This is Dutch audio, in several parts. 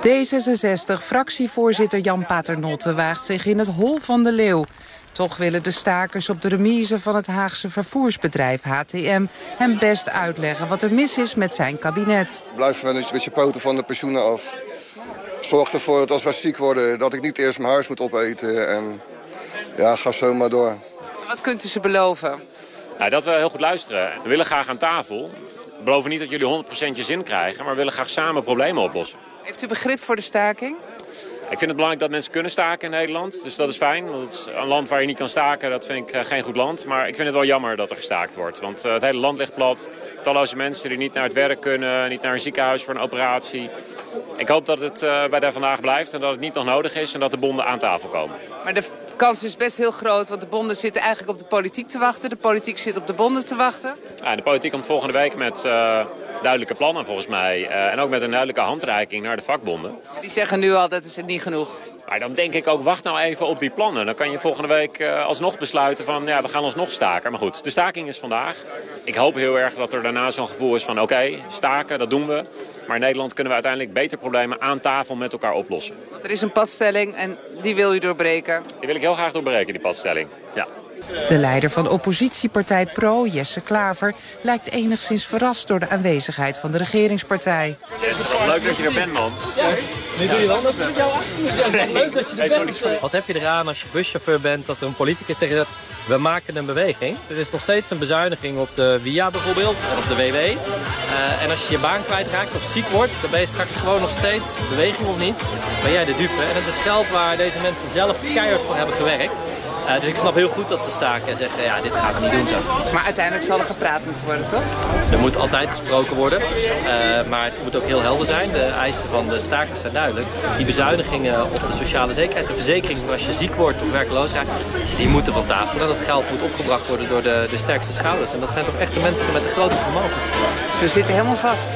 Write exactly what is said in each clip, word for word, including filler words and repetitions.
D zesenzestig-fractievoorzitter Jan Paternotte waagt zich in het hol van de leeuw. Toch willen de stakers op de remise van het Haagse vervoersbedrijf H T M hem best uitleggen wat er mis is met zijn kabinet. Blijf met je poten van de pensioenen af. Zorg ervoor dat als wij ziek worden, dat ik niet eerst mijn huis moet opeten. En ja, ga zo maar door. Wat kunt u ze beloven? Nou, dat we heel goed luisteren. We willen graag aan tafel. We beloven niet dat jullie honderd procent je zin krijgen, maar we willen graag samen problemen oplossen. Heeft u begrip voor de staking? Ik vind het belangrijk dat mensen kunnen staken in Nederland. Dus dat is fijn. Want het is een land waar je niet kan staken, dat vind ik geen goed land. Maar ik vind het wel jammer dat er gestaakt wordt. Want het hele land ligt plat. Talloze mensen die niet naar het werk kunnen, niet naar een ziekenhuis voor een operatie. Ik hoop dat het bij de vandaag blijft en dat het niet nog nodig is en dat de bonden aan tafel komen. Maar de kans is best heel groot, want de bonden zitten eigenlijk op de politiek te wachten. De politiek zit op de bonden te wachten. Ja, de politiek komt volgende week met uh, duidelijke plannen volgens mij. Uh, en ook met een duidelijke handreiking naar de vakbonden. Die zeggen nu al dat is het niet genoeg. Maar dan denk ik ook, wacht nou even op die plannen. Dan kan je volgende week uh, alsnog besluiten van, ja, we gaan alsnog staken. Maar goed, de staking is vandaag. Ik hoop heel erg dat er daarna zo'n gevoel is van, oké, okay, staken, dat doen we. Maar in Nederland kunnen we uiteindelijk beter problemen aan tafel met elkaar oplossen. Want er is een padstelling en die wil u doorbreken. Die wil ik heel graag doorbreken, die padstelling. Ja. De leider van oppositiepartij Pro, Jesse Klaver, lijkt enigszins verrast door de aanwezigheid van de regeringspartij. Leuk dat je er bent, man. Ja, nu doe je wel dat met jouw actie. Het is leuk dat je er bent. Wat heb je eraan als je buschauffeur bent dat er een politicus tegen zegt, we maken een beweging. Er is nog steeds een bezuiniging op de W I A bijvoorbeeld, en op de W W. Uh, en als je je baan kwijtraakt of ziek wordt, dan ben je straks gewoon nog steeds, beweging of niet, ben jij de dupe. En het is geld waar deze mensen zelf keihard voor hebben gewerkt. Uh, dus ik snap heel goed dat ze staken en zeggen, ja, dit gaan we niet doen zo. Maar uiteindelijk zal er gepraat moeten worden, toch? Er moet altijd gesproken worden, uh, maar het moet ook heel helder zijn. De eisen van de stakers zijn duidelijk. Die bezuinigingen op de sociale zekerheid, de verzekering als je ziek wordt of werkloos raakt, die moeten van tafel. En dat geld moet opgebracht worden door de, de sterkste schouders. En dat zijn toch echt de mensen met de grootste vermogens. Dus we zitten helemaal vast.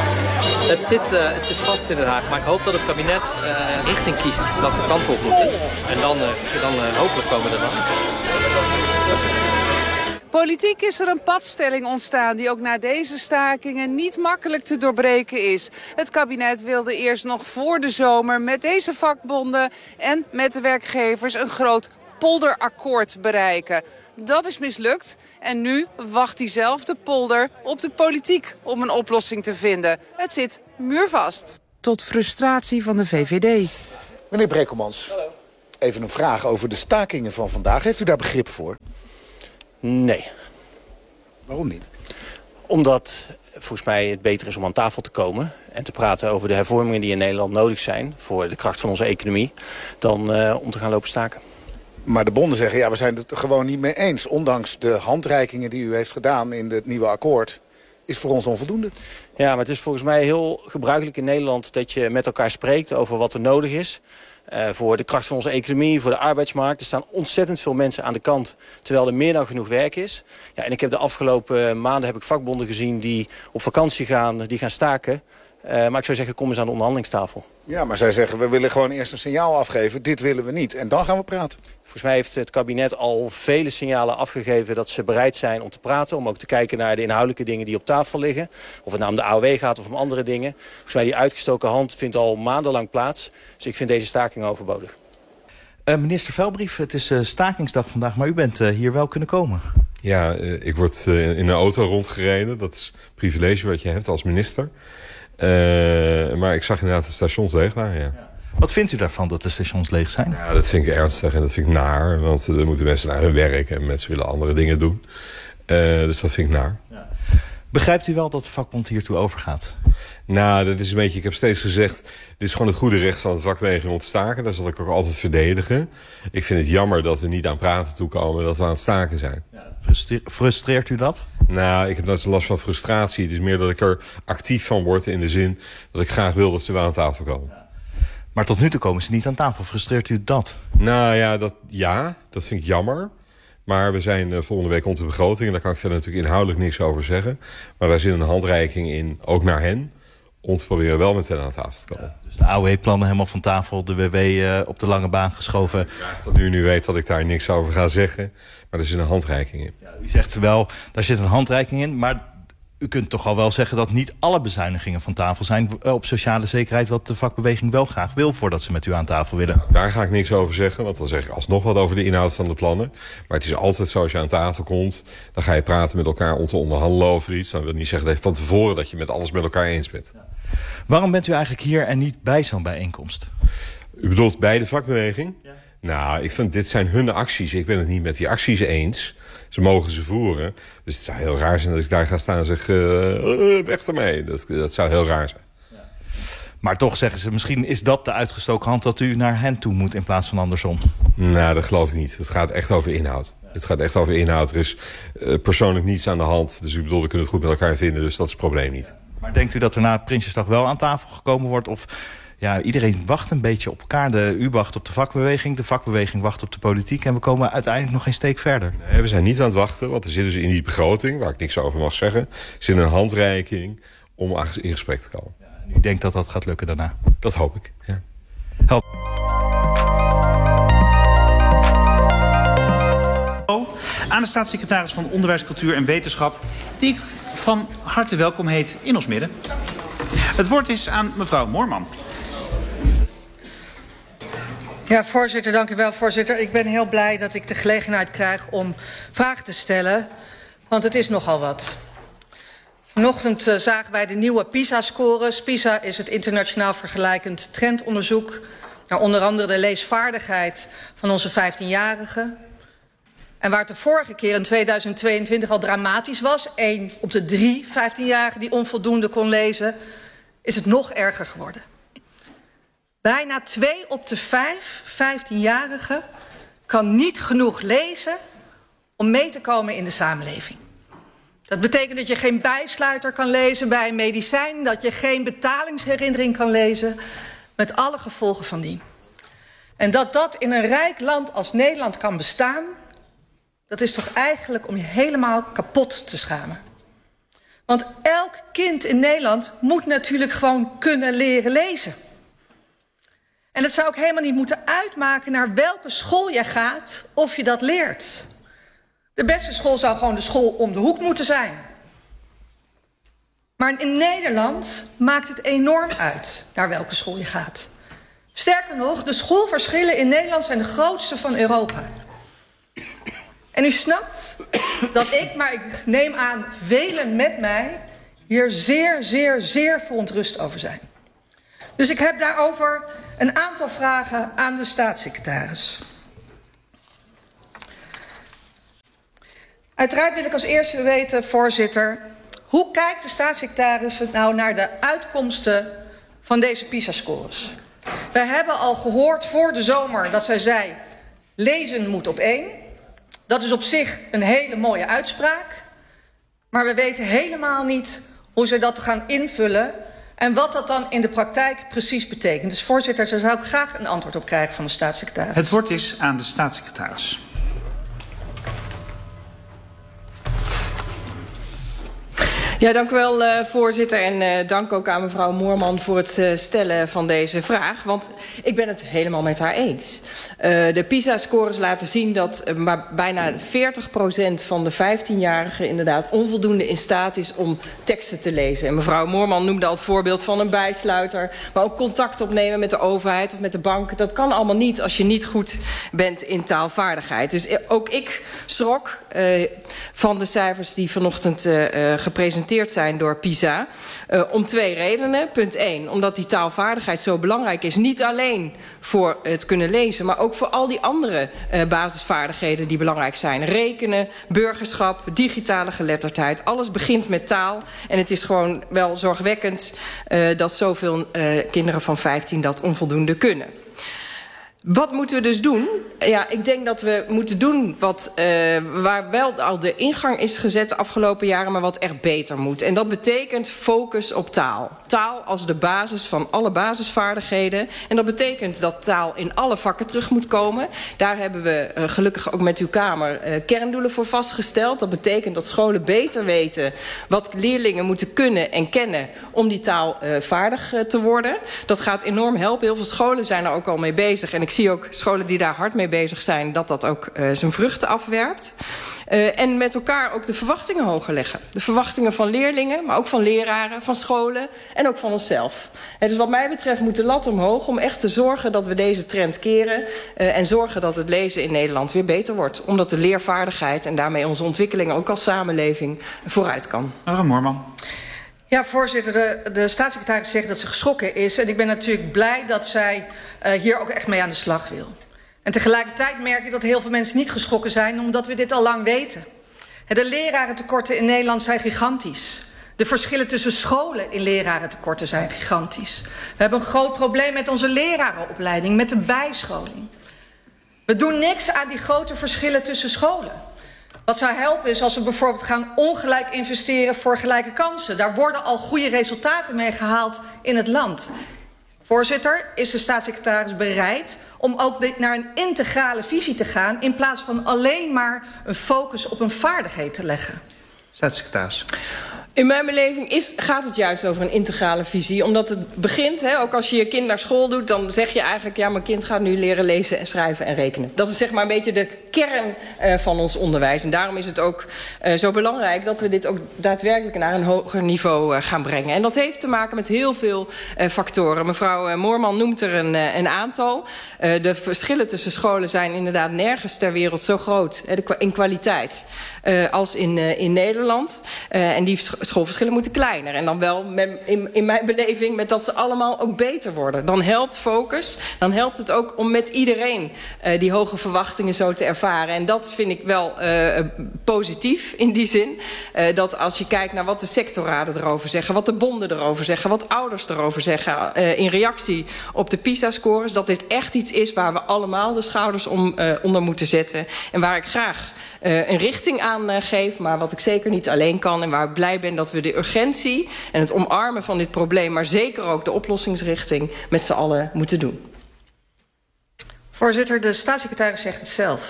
Het zit, uh, het zit vast in Den Haag, maar ik hoop dat het kabinet uh, richting kiest welke kant we op moeten. En dan, uh, dan uh, hopelijk komen we er wel. Politiek is er een padstelling ontstaan die ook na deze stakingen niet makkelijk te doorbreken is. Het kabinet wilde eerst nog voor de zomer met deze vakbonden en met de werkgevers een groot polderakkoord bereiken. Dat is mislukt en nu wacht diezelfde polder op de politiek om een oplossing te vinden. Het zit muurvast. Tot frustratie van de V V D. Meneer Brekelmans, even een vraag over de stakingen van vandaag. Heeft u daar begrip voor? Nee. Waarom niet? Omdat volgens mij het beter is om aan tafel te komen en te praten over de hervormingen die in Nederland nodig zijn voor de kracht van onze economie, dan uh, om te gaan lopen staken. Maar de bonden zeggen, ja, we zijn het er gewoon niet mee eens. Ondanks de handreikingen die u heeft gedaan in het nieuwe akkoord, is voor ons onvoldoende. Ja, maar het is volgens mij heel gebruikelijk in Nederland dat je met elkaar spreekt over wat er nodig is. Uh, voor de kracht van onze economie, voor de arbeidsmarkt. Er staan ontzettend veel mensen aan de kant, terwijl er meer dan genoeg werk is. Ja, en ik heb de afgelopen maanden heb ik vakbonden gezien die op vakantie gaan, die gaan staken. Uh, maar ik zou zeggen, kom eens aan de onderhandelingstafel. Ja, maar zij zeggen, we willen gewoon eerst een signaal afgeven. Dit willen we niet. En dan gaan we praten. Volgens mij heeft het kabinet al vele signalen afgegeven dat ze bereid zijn om te praten. Om ook te kijken naar de inhoudelijke dingen die op tafel liggen. Of het nou om de A O W gaat of om andere dingen. Volgens mij die uitgestoken hand vindt al maandenlang plaats. Dus ik vind deze staking overbodig. Uh, minister Velbrief, het is uh, stakingsdag vandaag, maar u bent uh, hier wel kunnen komen. Ja, uh, ik word uh, in een auto rondgereden. Dat is een privilege wat je hebt als minister. Uh, maar ik zag inderdaad de stations leeg waren, ja. Ja. Wat vindt u daarvan dat de stations leeg zijn? Ja, dat vind ik ernstig en dat vind ik naar. Want er moeten mensen naar hun werk en mensen willen andere dingen doen. Uh, dus dat vind ik naar. Ja. Begrijpt u wel dat de vakbond hiertoe overgaat? Nou, dat is een beetje, ik heb steeds gezegd, dit is gewoon het goede recht van de vakbeweging om te staken. Dat zal ik ook altijd verdedigen. Ik vind het jammer dat we niet aan praten toekomen, dat we aan het staken zijn. Ja, frustre- frustreert u dat? Nou, ik heb net zo'n last van frustratie. Het is meer dat ik er actief van word in de zin dat ik graag wil dat ze wel aan tafel komen. Ja. Maar tot nu toe komen ze niet aan tafel. Frustreert u dat? Nou ja, dat, ja, dat vind ik jammer. Maar we zijn uh, volgende week rond de begroting. En daar kan ik verder natuurlijk inhoudelijk niks over zeggen. Maar daar zit een handreiking in, ook naar hen, om te proberen wel met hen aan tafel te komen. Ja, dus de A O W-plannen helemaal van tafel, de W W uh, op de lange baan geschoven. Ik vraag dat u nu weet dat ik daar niks over ga zeggen. Maar er zit een handreiking in. Ja, u zegt wel, daar zit een handreiking in. Maar U kunt toch al wel zeggen dat niet alle bezuinigingen van tafel zijn op sociale zekerheid, wat de vakbeweging wel graag wil voordat ze met u aan tafel willen. Daar ga ik niks over zeggen, want dan zeg ik alsnog wat over de inhoud van de plannen. Maar het is altijd zo, als je aan tafel komt, dan ga je praten met elkaar om te onderhandelen over iets. Dan wil niet zeggen dat van tevoren dat je met alles met elkaar eens bent. Ja. Waarom bent u eigenlijk hier en niet bij zo'n bijeenkomst? U bedoelt bij de vakbeweging? Ja. Nou, ik vind dit zijn hun acties. Ik ben het niet met die acties eens. Ze mogen ze voeren. Dus het zou heel raar zijn dat ik daar ga staan en zeg, uh, weg ermee. Dat, dat zou heel raar zijn. Ja. Maar toch zeggen ze, misschien is dat de uitgestoken hand dat u naar hen toe moet in plaats van andersom. Nou, dat geloof ik niet. Het gaat echt over inhoud. Ja. Het gaat echt over inhoud. Er is uh, persoonlijk niets aan de hand. Dus ik bedoel, we kunnen het goed met elkaar vinden. Dus dat is het probleem niet. Ja. Maar denkt u dat er na Prinsjesdag wel aan tafel gekomen wordt? Of ja, iedereen wacht een beetje op elkaar. De, u wacht op de vakbeweging, de vakbeweging wacht op de politiek. En we komen uiteindelijk nog geen steek verder. Nee, we zijn niet aan het wachten, want er zit dus in die begroting, waar ik niks over mag zeggen, zit een handreiking om in gesprek te komen. Ja, en u denkt dat dat gaat lukken daarna? Dat hoop ik, ja. Help. Aan de staatssecretaris van Onderwijs, Cultuur en Wetenschap, die ik van harte welkom heet in ons midden. Het woord is aan mevrouw Moorman. Ja, voorzitter, dank u wel, voorzitter. Ik ben heel blij dat ik de gelegenheid krijg om vragen te stellen, want het is nogal wat. Vanochtend uh, zagen wij de nieuwe PISA-scores. PISA is het internationaal vergelijkend trendonderzoek naar onder andere de leesvaardigheid van onze vijftienjarigen. En waar het de vorige keer in tweeduizend tweeëntwintig al dramatisch was, één op de drie vijftienjarigen die onvoldoende kon lezen, is het nog erger geworden. Bijna twee op de vijf vijftienjarigen kan niet genoeg lezen om mee te komen in de samenleving. Dat betekent dat je geen bijsluiter kan lezen bij een medicijn, dat je geen betalingsherinnering kan lezen, met alle gevolgen van dien. En dat dat in een rijk land als Nederland kan bestaan, dat is toch eigenlijk om je helemaal kapot te schamen. Want elk kind in Nederland moet natuurlijk gewoon kunnen leren lezen. En het zou ook helemaal niet moeten uitmaken naar welke school je gaat of je dat leert. De beste school zou gewoon de school om de hoek moeten zijn. Maar in Nederland maakt het enorm uit naar welke school je gaat. Sterker nog, de schoolverschillen in Nederland zijn de grootste van Europa. En u snapt dat ik, maar ik neem aan velen met mij, hier zeer, zeer, zeer verontrust over zijn. Dus ik heb daarover een aantal vragen aan de staatssecretaris. Uiteraard wil ik als eerste weten, voorzitter, hoe kijkt de staatssecretaris nou naar de uitkomsten van deze PISA-scores? Wij hebben al gehoord voor de zomer dat zij zei, lezen moet op één. Dat is op zich een hele mooie uitspraak. Maar we weten helemaal niet hoe ze dat gaan invullen en wat dat dan in de praktijk precies betekent. Dus voorzitter, daar zou ik graag een antwoord op krijgen van de staatssecretaris. Het woord is aan de staatssecretaris. Ja, dank u wel, uh, voorzitter. En uh, dank ook aan mevrouw Moorman voor het uh, stellen van deze vraag. Want ik ben het helemaal met haar eens. Uh, de PISA-scores laten zien dat uh, maar bijna veertig procent van de vijftienjarigen inderdaad onvoldoende in staat is om teksten te lezen. En mevrouw Moorman noemde al het voorbeeld van een bijsluiter. Maar ook contact opnemen met de overheid of met de bank. Dat kan allemaal niet als je niet goed bent in taalvaardigheid. Dus ook ik schrok uh, van de cijfers die vanochtend uh, uh, gepresenteerd zijn door PISA. Uh, om twee redenen. Punt één, omdat die taalvaardigheid zo belangrijk is. Niet alleen voor het kunnen lezen, maar ook voor al die andere uh, basisvaardigheden die belangrijk zijn. Rekenen, burgerschap, digitale geletterdheid. Alles begint met taal. En het is gewoon wel zorgwekkend uh, dat zoveel uh, kinderen van vijftien dat onvoldoende kunnen. Wat moeten we dus doen? Ja, ik denk dat we moeten doen wat, uh, waar wel al de ingang is gezet de afgelopen jaren, maar wat echt beter moet. En dat betekent focus op taal. Taal als de basis van alle basisvaardigheden. En dat betekent dat taal in alle vakken terug moet komen. Daar hebben we uh, gelukkig ook met uw Kamer uh, kerndoelen voor vastgesteld. Dat betekent dat scholen beter weten wat leerlingen moeten kunnen en kennen om die taal uh, vaardig uh, te worden. Dat gaat enorm helpen. Heel veel scholen zijn er ook al mee bezig. En ik zie ook scholen die daar hard mee bezig zijn, dat dat ook uh, zijn vruchten afwerpt. Uh, en met elkaar ook de verwachtingen hoger leggen. De verwachtingen van leerlingen, maar ook van leraren, van scholen en ook van onszelf. Uh, dus wat mij betreft moet de lat omhoog om echt te zorgen dat we deze trend keren. Uh, en zorgen dat het lezen in Nederland weer beter wordt. Omdat de leervaardigheid en daarmee onze ontwikkeling ook als samenleving vooruit kan. Mevrouw Moorman. Ja, voorzitter, de, de staatssecretaris zegt dat ze geschrokken is. En ik ben natuurlijk blij dat zij uh, hier ook echt mee aan de slag wil. En tegelijkertijd merk ik dat heel veel mensen niet geschrokken zijn, omdat we dit al lang weten. De lerarentekorten in Nederland zijn gigantisch. De verschillen tussen scholen in lerarentekorten zijn gigantisch. We hebben een groot probleem met onze lerarenopleiding, met de bijscholing. We doen niks aan die grote verschillen tussen scholen. Wat zou helpen is als we bijvoorbeeld gaan ongelijk investeren voor gelijke kansen. Daar worden al goede resultaten mee gehaald in het land. Voorzitter, is de staatssecretaris bereid om ook naar een integrale visie te gaan, in plaats van alleen maar een focus op een vaardigheid te leggen? Staatssecretaris. In mijn beleving is, gaat het juist over een integrale visie. Omdat het begint, hè, ook als je je kind naar school doet, dan zeg je eigenlijk, ja, mijn kind gaat nu leren lezen en schrijven en rekenen. Dat is zeg maar een beetje de kern uh, van ons onderwijs. En daarom is het ook uh, zo belangrijk dat we dit ook daadwerkelijk naar een hoger niveau uh, gaan brengen. En dat heeft te maken met heel veel uh, factoren. Mevrouw uh, Moorman noemt er een, uh, een aantal. Uh, de verschillen tussen scholen zijn inderdaad nergens ter wereld zo groot uh, in kwaliteit uh, als in, uh, in Nederland. Uh, en die schoolverschillen moeten kleiner. En dan wel met, in, in mijn beleving met dat ze allemaal ook beter worden. Dan helpt focus. Dan helpt het ook om met iedereen uh, die hoge verwachtingen zo te ervaren. En dat vind ik wel uh, positief in die zin. Uh, dat als je kijkt naar wat de sectorraden erover zeggen, wat de bonden erover zeggen, wat ouders erover zeggen uh, in reactie op de PISA-scores, dat dit echt iets is waar we allemaal de schouders om, uh, onder moeten zetten. En waar ik graag uh, een richting aan uh, geef, maar wat ik zeker niet alleen kan en waar ik blij ben dat we de urgentie en het omarmen van dit probleem, maar zeker ook de oplossingsrichting met z'n allen moeten doen. Voorzitter, de staatssecretaris zegt het zelf.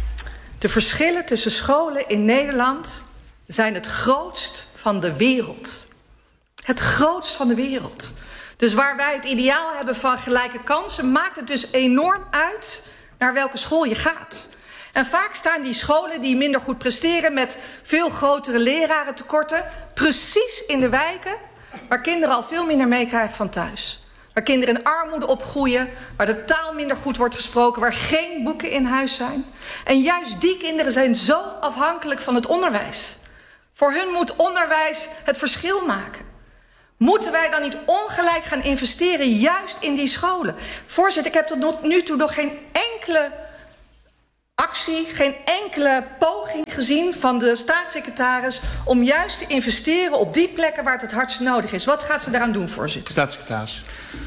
De verschillen tussen scholen in Nederland zijn het grootst van de wereld. Het grootst van de wereld. Dus waar wij het ideaal hebben van gelijke kansen, maakt het dus enorm uit naar welke school je gaat. En vaak staan die scholen die minder goed presteren met veel grotere lerarentekorten precies in de wijken waar kinderen al veel minder meekrijgen van thuis. Waar kinderen in armoede opgroeien, waar de taal minder goed wordt gesproken, waar geen boeken in huis zijn. En juist die kinderen zijn zo afhankelijk van het onderwijs. Voor hun moet onderwijs het verschil maken. Moeten wij dan niet ongelijk gaan investeren juist in die scholen? Voorzitter, ik heb tot nu toe nog geen enkele actie, geen enkele poging gezien van de staatssecretaris om juist te investeren op die plekken waar het het hardst nodig is. Wat gaat ze daaraan doen, voorzitter? Staatssecretaris.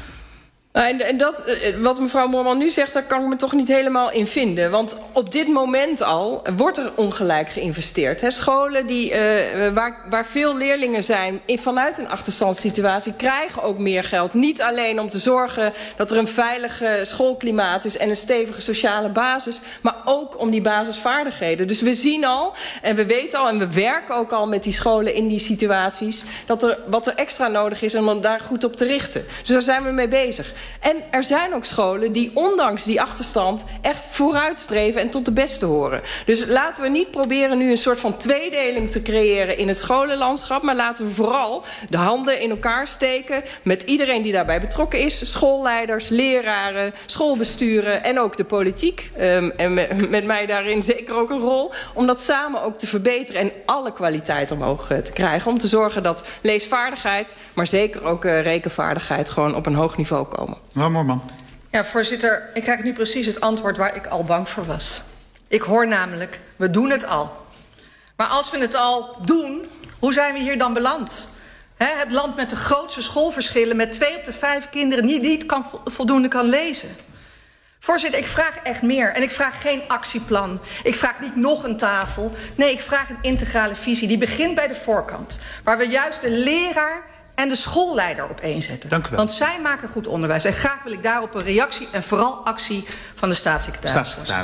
En, en dat, wat mevrouw Moorman nu zegt, daar kan ik me toch niet helemaal in vinden. Want op dit moment al wordt er ongelijk geïnvesteerd. He, scholen die, uh, waar, waar veel leerlingen zijn in, vanuit een achterstandssituatie krijgen ook meer geld. Niet alleen om te zorgen dat er een veilige schoolklimaat is en een stevige sociale basis, maar ook om die basisvaardigheden. Dus we zien al en we weten al en we werken ook al met die scholen in die situaties dat er wat er extra nodig is om daar goed op te richten. Dus daar zijn we mee bezig. En er zijn ook scholen die ondanks die achterstand echt vooruitstreven en tot de beste horen. Dus laten we niet proberen nu een soort van tweedeling te creëren in het scholenlandschap, maar laten we vooral de handen in elkaar steken met iedereen die daarbij betrokken is. Schoolleiders, leraren, schoolbesturen en ook de politiek. Um, en met, met mij daarin zeker ook een rol. Om dat samen ook te verbeteren en alle kwaliteit omhoog te krijgen. Om te zorgen dat leesvaardigheid, maar zeker ook uh, rekenvaardigheid gewoon op een hoog niveau komen. Mevrouw Moorman. Ja, voorzitter, ik krijg nu precies het antwoord waar ik al bang voor was. Ik hoor namelijk, we doen het al. Maar als we het al doen, hoe zijn we hier dan beland? He, het land met de grootste schoolverschillen, met twee op de vijf kinderen die niet kan, voldoende kan lezen. Voorzitter, ik vraag echt meer. En ik vraag geen actieplan. Ik vraag niet nog een tafel. Nee, ik vraag een integrale visie. Die begint bij de voorkant. Waar we juist de leraar en de schoolleider op één zetten. Dank u wel. Want zij maken goed onderwijs. En graag wil ik daarop een reactie en vooral actie van de staatssecretaris. Staatssecretaris.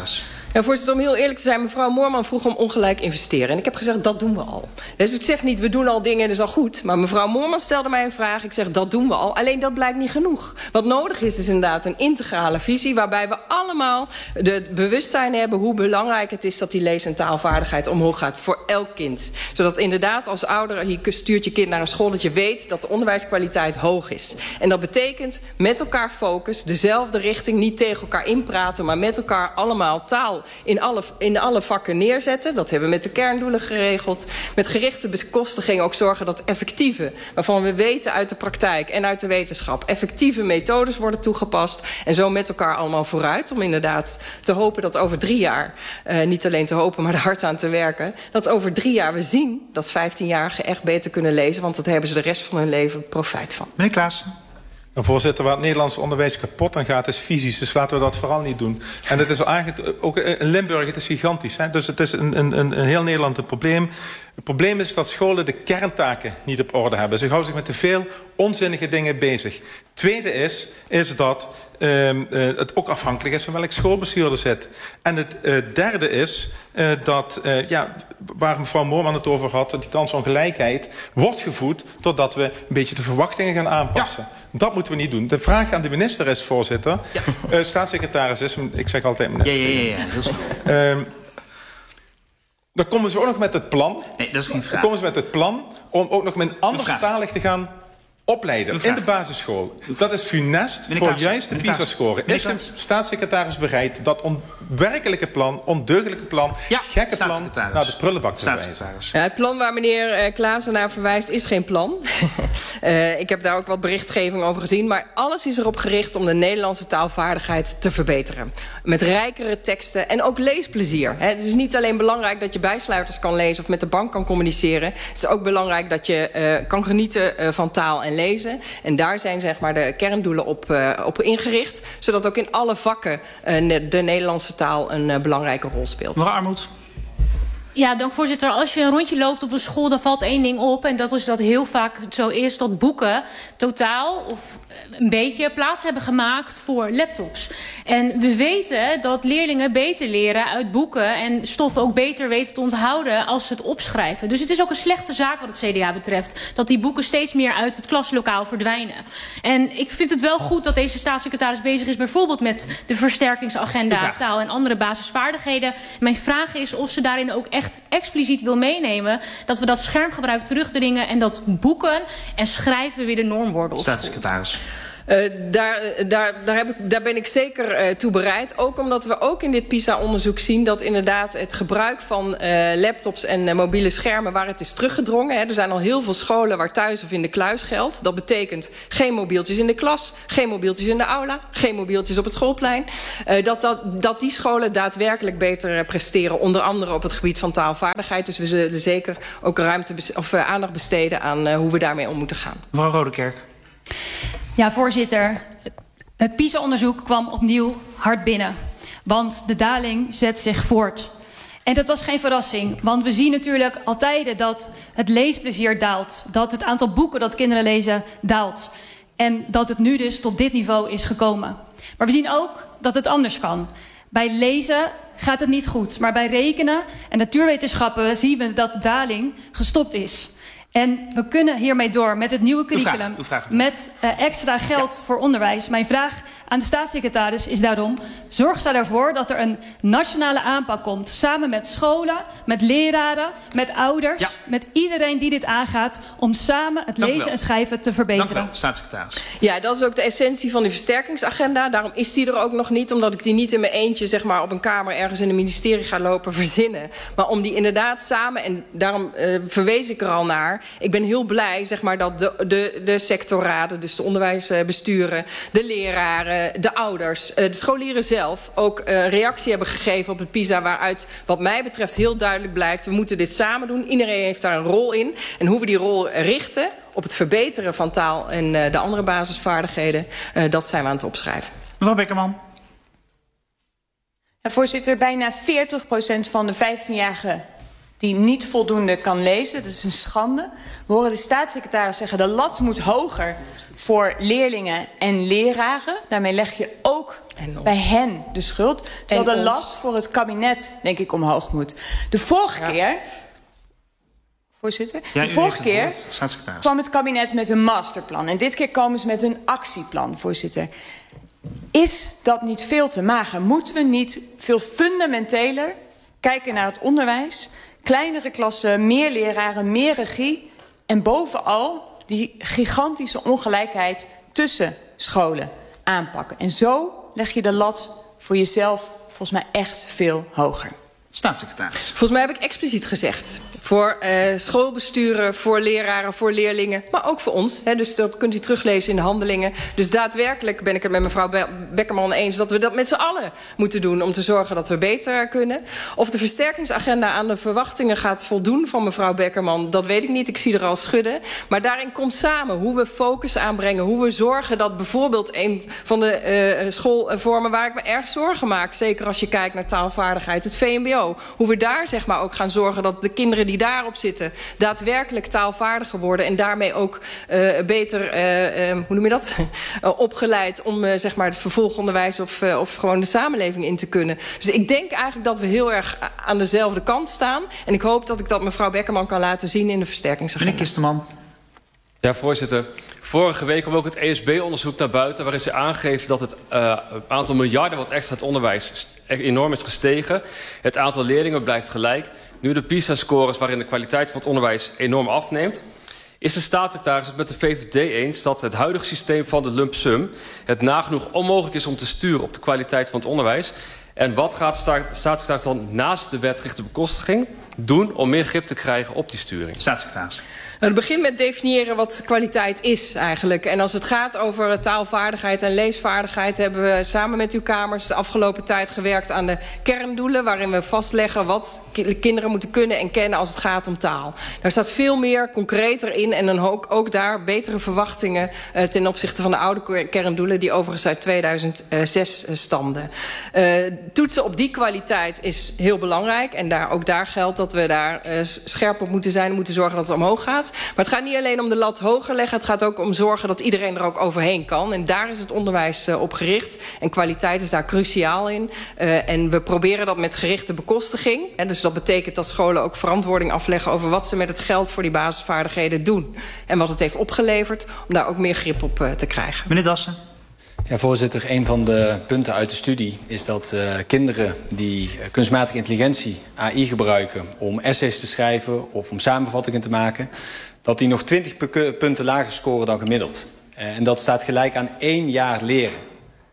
Ja, voorzitter, om heel eerlijk te zijn, mevrouw Moorman vroeg om ongelijk investeren. En ik heb gezegd, dat doen we al. Dus ik zeg niet, we doen al dingen en dat is al goed. Maar mevrouw Moorman stelde mij een vraag. Ik zeg, dat doen we al. Alleen dat blijkt niet genoeg. Wat nodig is, is inderdaad een integrale visie, waarbij we allemaal het bewustzijn hebben hoe belangrijk het is dat die lees- en taalvaardigheid omhoog gaat voor elk kind. Zodat inderdaad als ouder, je stuurt je kind naar een school, dat je weet dat de onderwijskwaliteit hoog is. En dat betekent met elkaar focus, dezelfde richting, niet tegen elkaar inpraten, maar met elkaar allemaal taal in alle, in alle vakken neerzetten. Dat hebben we met de kerndoelen geregeld. Met gerichte bekostiging ook zorgen dat effectieve, waarvan we weten uit de praktijk en uit de wetenschap, effectieve methodes worden toegepast. En zo met elkaar allemaal vooruit. Om inderdaad te hopen dat over drie jaar, uh, niet alleen te hopen, maar er hard aan te werken, dat over drie jaar we zien dat vijftienjarigen echt beter kunnen lezen. Want dat hebben ze de rest van hun leven profijt van. Meneer Klaassen. Voorzitter, waar het Nederlands onderwijs kapot aan gaat, is visies. Dus laten we dat vooral niet doen. En het is eigenlijk ook in Limburg, het is gigantisch. Hè? Dus het is een, een, een heel Nederland een probleem. Het probleem is dat scholen de kerntaken niet op orde hebben. Ze houden zich met te veel onzinnige dingen bezig. Tweede is, is dat uh, uh, het ook afhankelijk is van welk schoolbestuur er zit. En het uh, derde is uh, dat, uh, ja, waar mevrouw Moorman het over had, die kansongelijkheid wordt gevoed totdat we een beetje de verwachtingen gaan aanpassen. Ja. Dat moeten we niet doen. De vraag aan de minister is, voorzitter, ja. uh, staatssecretaris is, ik zeg altijd minister. Ja, ja, ja, ja. Heel uh, dan komen ze ook nog met het plan. Nee, dat is geen vraag. Dan komen ze met het plan om ook nog met anderstalig te gaan opleiden in de basisschool. Dat is funest voor Klaas, juist de PISA-score. Is de staatssecretaris bereid dat onwerkelijke plan, ondeugelijke plan, ja, gekke plan naar de prullenbak te wijzen? Ja, het plan waar meneer uh, Klaassen naar verwijst is geen plan. uh, ik heb daar ook wat berichtgeving over gezien. Maar alles is erop gericht om de Nederlandse taalvaardigheid te verbeteren. Met rijkere teksten en ook leesplezier. He, het is niet alleen belangrijk dat je bijsluiters kan lezen of met de bank kan communiceren. Het is ook belangrijk dat je uh, kan genieten uh, van taal en lezen. En daar zijn zeg maar de kerndoelen op, uh, op ingericht. Zodat ook in alle vakken uh, de Nederlandse taal een uh, belangrijke rol speelt. Mevrouw Armoed. Ja, dank voorzitter. Als je een rondje loopt op een school, dan valt één ding op. En dat is dat heel vaak zo is dat boeken totaal of een beetje plaats hebben gemaakt voor laptops. En we weten dat leerlingen beter leren uit boeken en stof ook beter weten te onthouden als ze het opschrijven. Dus het is ook een slechte zaak wat het C D A betreft, dat die boeken steeds meer uit het klaslokaal verdwijnen. En ik vind het wel goed dat deze staatssecretaris bezig is bijvoorbeeld met de versterkingsagenda taal en andere basisvaardigheden. Mijn vraag is of ze daarin ook echt expliciet wil meenemen dat we dat schermgebruik terugdringen en dat boeken en schrijven weer de norm worden op school. Staatssecretaris. Uh, daar, daar, daar, heb ik, daar ben ik zeker uh, toe bereid. Ook omdat we ook in dit PISA-onderzoek zien dat inderdaad het gebruik van uh, laptops en uh, mobiele schermen, waar het is teruggedrongen. Hè. Er zijn al heel veel scholen waar thuis of in de kluis geldt. Dat betekent geen mobieltjes in de klas, geen mobieltjes in de aula, geen mobieltjes op het schoolplein. Uh, dat, dat, dat die scholen daadwerkelijk beter uh, presteren, onder andere op het gebied van taalvaardigheid. Dus we zullen zeker ook ruimte of uh, aandacht besteden aan uh, hoe we daarmee om moeten gaan. Mevrouw Rodekerk. Ja, voorzitter. Het PISA-onderzoek kwam opnieuw hard binnen. Want de daling zet zich voort. En dat was geen verrassing. Want we zien natuurlijk altijd dat het leesplezier daalt. Dat het aantal boeken dat kinderen lezen daalt. En dat het nu dus tot dit niveau is gekomen. Maar we zien ook dat het anders kan. Bij lezen gaat het niet goed. Maar bij rekenen en natuurwetenschappen zien we dat de daling gestopt is. En we kunnen hiermee door met het nieuwe curriculum, uw vraag, uw vraag. met uh, extra geld ja. voor onderwijs. Mijn vraag aan de staatssecretaris is daarom, zorgt zij ervoor dat er een nationale aanpak komt, samen met scholen, met leraren, met ouders, ja. met iedereen die dit aangaat, om samen het Dank lezen en schrijven te verbeteren. Dank u wel, staatssecretaris. Ja, dat is ook de essentie van die versterkingsagenda. Daarom is die er ook nog niet, omdat ik die niet in mijn eentje zeg maar, op een kamer ergens in een ministerie ga lopen verzinnen. Maar om die inderdaad samen, en daarom uh, verwees ik er al naar, ik ben heel blij zeg maar, dat de, de, de sectorraden, dus de onderwijsbesturen, de leraren, de ouders, de scholieren zelf ook een reactie hebben gegeven op het PISA, waaruit wat mij betreft heel duidelijk blijkt, we moeten dit samen doen. Iedereen heeft daar een rol in. En hoe we die rol richten op het verbeteren van taal en de andere basisvaardigheden, dat zijn we aan het opschrijven. Mevrouw Bekkerman. Ja, voorzitter, bijna veertig procent van de vijftienjarigen die niet voldoende kan lezen. Dat is een schande. We horen de staatssecretaris zeggen, de lat moet hoger voor leerlingen en leraren. Daarmee leg je ook bij hen de schuld. Terwijl de ons. last voor het kabinet, denk ik, omhoog moet. De vorige ja. keer... Voorzitter, ja, de vorige keer woord, kwam het kabinet met een masterplan. En dit keer komen ze met een actieplan, voorzitter. Is dat niet veel te mager? Moeten we niet veel fundamenteler kijken naar het onderwijs? Kleinere klassen, meer leraren, meer regie. En bovenal die gigantische ongelijkheid tussen scholen aanpakken. En zo leg je de lat voor jezelf volgens mij echt veel hoger. Staatssecretaris. Volgens mij heb ik expliciet gezegd. Voor uh, schoolbesturen, voor leraren, voor leerlingen. Maar ook voor ons. Hè, dus dat kunt u teruglezen in de handelingen. Dus daadwerkelijk ben ik het met mevrouw Be Beckerman eens... dat we dat met z'n allen moeten doen om te zorgen dat we beter kunnen. Of de versterkingsagenda aan de verwachtingen gaat voldoen van mevrouw Beckerman... dat weet ik niet, ik zie er al schudden. Maar daarin komt samen hoe we focus aanbrengen. Hoe we zorgen dat bijvoorbeeld een van de uh, schoolvormen... waar ik me erg zorgen maak, zeker als je kijkt naar taalvaardigheid, het V M B O... hoe we daar zeg maar ook gaan zorgen dat de kinderen die daarop zitten... daadwerkelijk taalvaardiger worden... en daarmee ook uh, beter, uh, uh, hoe noem je dat, uh, opgeleid... om uh, zeg maar het vervolgonderwijs of, uh, of gewoon de samenleving in te kunnen. Dus ik denk eigenlijk dat we heel erg aan dezelfde kant staan. En ik hoop dat ik dat mevrouw Beckerman kan laten zien in de versterkingsagenda. Meneer Kisterman. Ja, voorzitter. Vorige week kwam ook het E S B-onderzoek naar buiten... waarin ze aangeven dat het uh, aantal miljarden wat extra het onderwijs enorm is gestegen. Het aantal leerlingen blijft gelijk. Nu de PISA-scores waarin de kwaliteit van het onderwijs enorm afneemt... is de staatssecretaris het met de V V D eens dat het huidige systeem van de lump sum... het nagenoeg onmogelijk is om te sturen op de kwaliteit van het onderwijs... En wat gaat de staatssecretaris dan naast de wetgerichte bekostiging doen... om meer grip te krijgen op die sturing? Staatssecretaris. Het begint met definiëren wat kwaliteit is eigenlijk. En als het gaat over taalvaardigheid en leesvaardigheid... hebben we samen met uw Kamers de afgelopen tijd gewerkt aan de kerndoelen... waarin we vastleggen wat kinderen moeten kunnen en kennen als het gaat om taal. Daar staat veel meer concreter in en dan ook, ook daar betere verwachtingen... Uh, ten opzichte van de oude kerndoelen die overigens uit tweeduizend zes uh, stamden. Uh, toetsen op die kwaliteit is heel belangrijk. En daar, ook daar geldt dat we daar uh, scherp op moeten zijn... en moeten zorgen dat het omhoog gaat. Maar het gaat niet alleen om de lat hoger leggen. Het gaat ook om zorgen dat iedereen er ook overheen kan. En daar is het onderwijs uh, op gericht. En kwaliteit is daar cruciaal in. Uh, en we proberen dat met gerichte bekostiging. En dus dat betekent dat scholen ook verantwoording afleggen... over wat ze met het geld voor die basisvaardigheden doen. En wat het heeft opgeleverd. Om daar ook meer grip op uh, te krijgen. Meneer Dassen. Ja, voorzitter, een van de punten uit de studie is dat uh, kinderen die uh, kunstmatige intelligentie, A I, gebruiken om essays te schrijven of om samenvattingen te maken, dat die nog twintig punten lager scoren dan gemiddeld. Uh, en dat staat gelijk aan één jaar leren.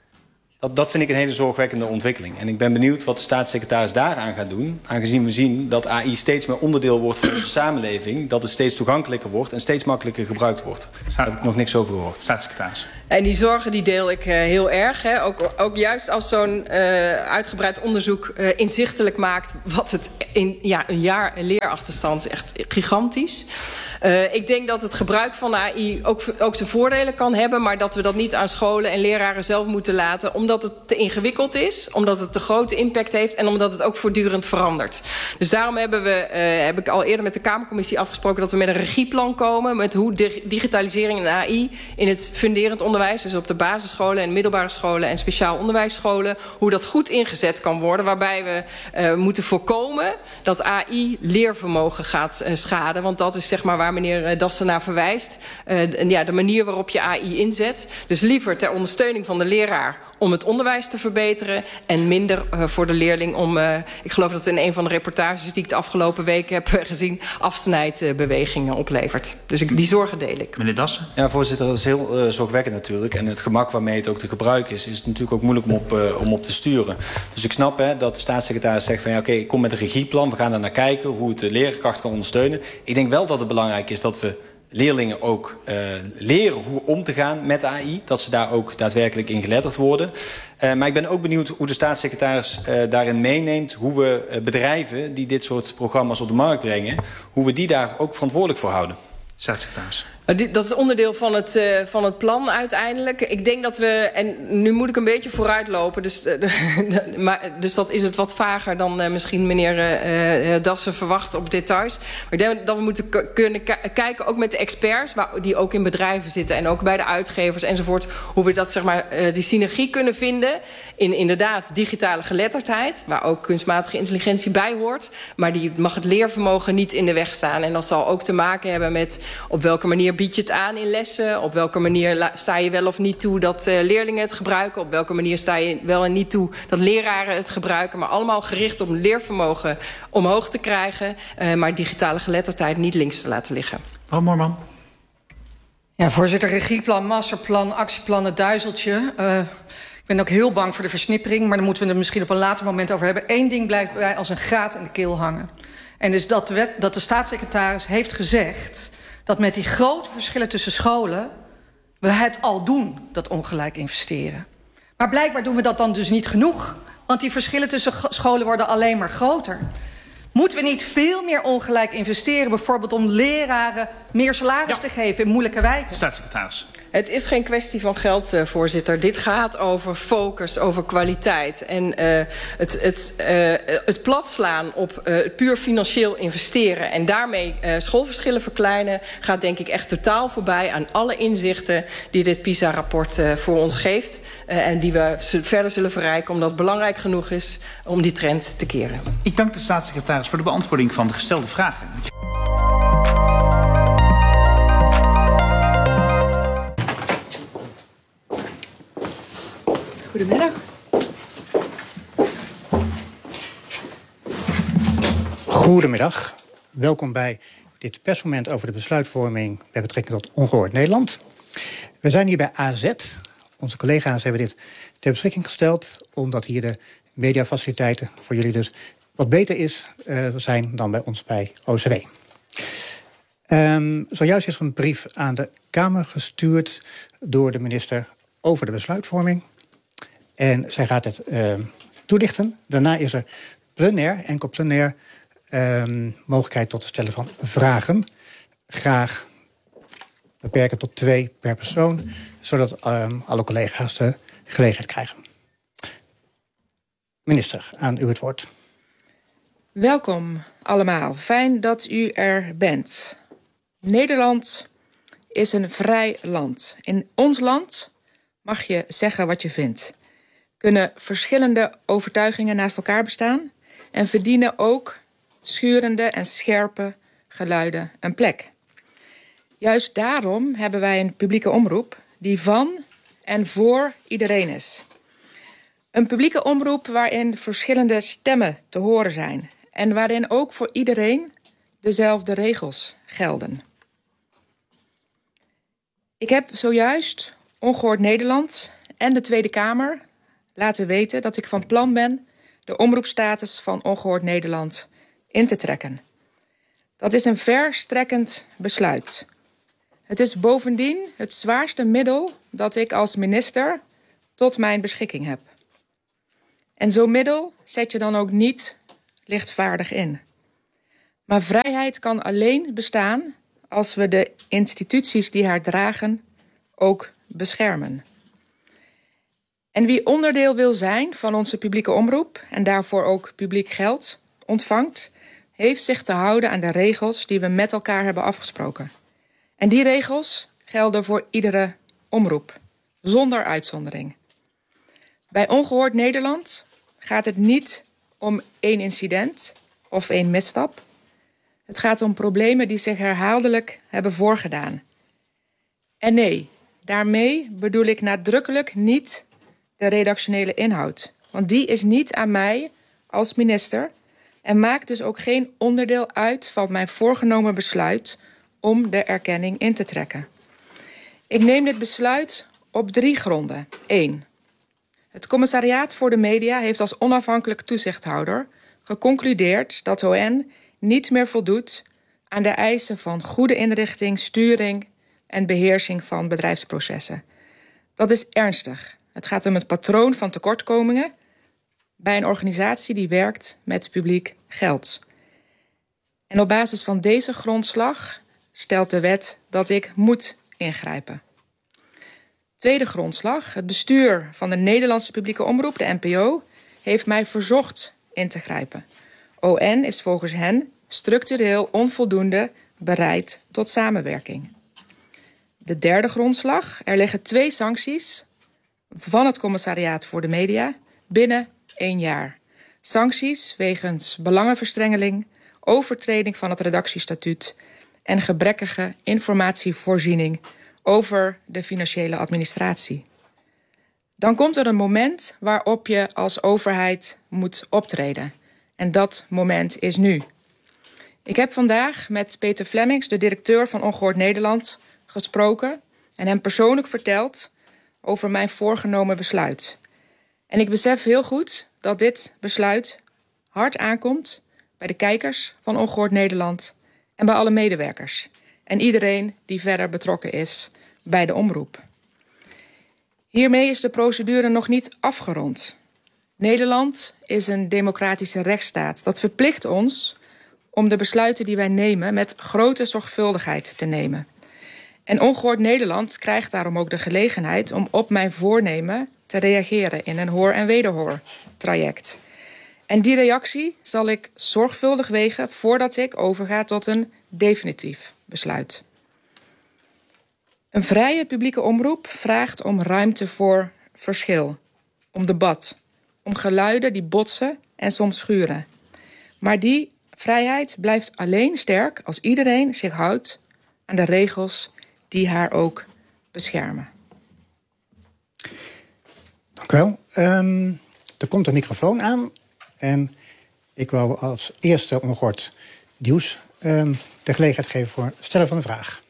Dat, dat vind ik een hele zorgwekkende ontwikkeling. En ik ben benieuwd wat de staatssecretaris daaraan gaat doen, aangezien we zien dat A I steeds meer onderdeel wordt van onze samenleving, dat het steeds toegankelijker wordt en steeds makkelijker gebruikt wordt. Daar heb ik nog niks over gehoord. Staatssecretaris. En die zorgen die deel ik uh, heel erg. Hè. Ook, ook juist als zo'n uh, uitgebreid onderzoek uh, inzichtelijk maakt... wat het in ja, een jaar een leerachterstand is echt gigantisch. Uh, ik denk dat het gebruik van de A I ook, ook zijn voordelen kan hebben... maar dat we dat niet aan scholen en leraren zelf moeten laten... omdat het te ingewikkeld is, omdat het te grote impact heeft... en omdat het ook voortdurend verandert. Dus daarom hebben we, uh, heb ik al eerder met de Kamercommissie afgesproken... dat we met een regieplan komen... met hoe digitalisering en A I in het funderend onderwijs... dus op de basisscholen en middelbare scholen en speciaal onderwijsscholen... hoe dat goed ingezet kan worden. Waarbij we uh, moeten voorkomen dat A I leervermogen gaat uh, schaden. Want dat is zeg maar waar meneer Dassen naar verwijst. Uh, ja, de manier waarop je A I inzet. Dus liever ter ondersteuning van de leraar om het onderwijs te verbeteren... en minder uh, voor de leerling om... Uh, ik geloof dat het in een van de reportages die ik de afgelopen weken heb uh, gezien... afsnijdbewegingen uh, oplevert. Dus ik, die zorgen deel ik. Meneer Dassen? Ja, voorzitter, dat is heel uh, zorgwekkend natuurlijk. En het gemak waarmee het ook te gebruiken is... is het natuurlijk ook moeilijk om op, uh, om op te sturen. Dus ik snap hè, dat de staatssecretaris zegt van... ja, oké, okay, ik kom met een regieplan, we gaan er naar kijken... hoe het de leerkracht kan ondersteunen. Ik denk wel dat het belangrijk is dat we... leerlingen ook uh, leren hoe om te gaan met A I. Dat ze daar ook daadwerkelijk in geletterd worden. Uh, maar ik ben ook benieuwd hoe de staatssecretaris uh, daarin meeneemt... hoe we uh, bedrijven die dit soort programma's op de markt brengen... hoe we die daar ook verantwoordelijk voor houden. Staatssecretaris. Dat is onderdeel van het, uh, van het plan uiteindelijk. Ik denk dat we, en nu moet ik een beetje vooruitlopen, dus, uh, maar, dus dat is het wat vager dan uh, misschien meneer uh, Dassen verwacht op details. Maar ik denk dat we moeten k- kunnen k- kijken, ook met de experts, waar, die ook in bedrijven zitten en ook bij de uitgevers enzovoort, hoe we dat, zeg maar, uh, die synergie kunnen vinden in inderdaad digitale geletterdheid, waar ook kunstmatige intelligentie bij hoort, maar die mag het leervermogen niet in de weg staan. En dat zal ook te maken hebben met op welke manier bied je het aan in lessen, op welke manier sta je wel of niet toe dat uh, leerlingen het gebruiken, op welke manier sta je wel en niet toe dat leraren het gebruiken, maar allemaal gericht om leervermogen omhoog te krijgen, uh, maar digitale geletterdheid niet links te laten liggen. Mevrouw Moorman. Ja, voorzitter, regieplan, masterplan, actieplan, het duizeltje. Uh, ik ben ook heel bang voor de versnippering, maar daar moeten we het misschien op een later moment over hebben. Eén ding blijft bij als een graat in de keel hangen. En dus dat de, wet, dat de staatssecretaris heeft gezegd dat met die grote verschillen tussen scholen we het al doen, dat ongelijk investeren. Maar blijkbaar doen we dat dan dus niet genoeg, want die verschillen tussen scholen worden alleen maar groter. Moeten we niet veel meer ongelijk investeren, bijvoorbeeld om leraren meer salaris ja. te geven in moeilijke wijken? Staatssecretaris. Het is geen kwestie van geld, uh, voorzitter. Dit gaat over focus, over kwaliteit. En uh, het, het, uh, het platslaan op uh, puur financieel investeren en daarmee uh, schoolverschillen verkleinen gaat denk ik echt totaal voorbij aan alle inzichten die dit PISA-rapport uh, voor ons geeft. Uh, en die we verder zullen verrijken, omdat het belangrijk genoeg is om die trend te keren. Ik dank de staatssecretaris voor de beantwoording van de gestelde vragen. Goedemiddag. Goedemiddag. Welkom bij dit persmoment over de besluitvorming met betrekking tot Ongehoord Nederland. We zijn hier bij A Z. Onze collega's hebben dit ter beschikking gesteld, omdat hier de mediafaciliteiten voor jullie dus wat beter is, uh, zijn dan bij ons bij O C W. Um, zojuist is er een brief aan de Kamer gestuurd door de minister over de besluitvorming. En zij gaat het uh, toelichten. Daarna is er plenair, enkel plenair, um, mogelijkheid tot het stellen van vragen. Graag beperken tot twee per persoon, zodat um, alle collega's de gelegenheid krijgen. Minister, aan u het woord. Welkom allemaal. Fijn dat u er bent. Nederland is een vrij land. In ons land mag je zeggen wat je vindt. Kunnen verschillende overtuigingen naast elkaar bestaan en verdienen ook schurende en scherpe geluiden een plek. Juist daarom hebben wij een publieke omroep die van en voor iedereen is. Een publieke omroep waarin verschillende stemmen te horen zijn en waarin ook voor iedereen dezelfde regels gelden. Ik heb zojuist Ongehoord Nederland en de Tweede Kamer laten weten dat ik van plan ben de omroepstatus van Ongehoord Nederland in te trekken. Dat is een verstrekkend besluit. Het is bovendien het zwaarste middel dat ik als minister tot mijn beschikking heb. En zo'n middel zet je dan ook niet lichtvaardig in. Maar vrijheid kan alleen bestaan als we de instituties die haar dragen ook beschermen. En wie onderdeel wil zijn van onze publieke omroep en daarvoor ook publiek geld ontvangt, heeft zich te houden aan de regels die we met elkaar hebben afgesproken. En die regels gelden voor iedere omroep, zonder uitzondering. Bij Ongehoord Nederland gaat het niet om één incident of één misstap. Het gaat om problemen die zich herhaaldelijk hebben voorgedaan. En nee, daarmee bedoel ik nadrukkelijk niet de redactionele inhoud. Want die is niet aan mij als minister en maakt dus ook geen onderdeel uit van mijn voorgenomen besluit om de erkenning in te trekken. Ik neem dit besluit op drie gronden. Eén. Het Commissariaat voor de Media heeft als onafhankelijk toezichthouder geconcludeerd dat O N niet meer voldoet aan de eisen van goede inrichting, sturing en beheersing van bedrijfsprocessen. Dat is ernstig. Het gaat om het patroon van tekortkomingen bij een organisatie die werkt met publiek geld. En op basis van deze grondslag stelt de wet dat ik moet ingrijpen. Tweede grondslag. Het bestuur van de Nederlandse publieke omroep, de N P O, heeft mij verzocht in te grijpen. O N is volgens hen structureel onvoldoende bereid tot samenwerking. De derde grondslag. Er liggen twee sancties van het Commissariaat voor de Media binnen één jaar. Sancties wegens belangenverstrengeling, overtreding van het redactiestatuut en gebrekkige informatievoorziening over de financiële administratie. Dan komt er een moment waarop je als overheid moet optreden. En dat moment is nu. Ik heb vandaag met Peter Flemmings, de directeur van Ongehoord Nederland, gesproken en hem persoonlijk verteld over mijn voorgenomen besluit. En ik besef heel goed dat dit besluit hard aankomt bij de kijkers van Ongehoord Nederland en bij alle medewerkers. En iedereen die verder betrokken is bij de omroep. Hiermee is de procedure nog niet afgerond. Nederland is een democratische rechtsstaat. Dat verplicht ons om de besluiten die wij nemen met grote zorgvuldigheid te nemen. En Ongehoord Nederland krijgt daarom ook de gelegenheid om op mijn voornemen te reageren in een hoor- en wederhoor traject. En die reactie zal ik zorgvuldig wegen voordat ik overga tot een definitief besluit. Een vrije publieke omroep vraagt om ruimte voor verschil, om debat, om geluiden die botsen en soms schuren. Maar die vrijheid blijft alleen sterk als iedereen zich houdt aan de regels die haar ook beschermen. Dank u wel. Um, er komt een microfoon aan. En ik wil als eerste Ongehoord Nieuws um, de gelegenheid geven voor het stellen van een vraag.